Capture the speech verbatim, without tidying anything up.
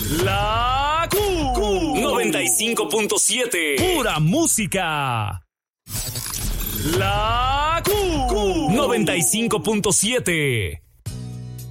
La Q noventa y cinco punto siete. Pura música. La Q noventa y cinco punto siete.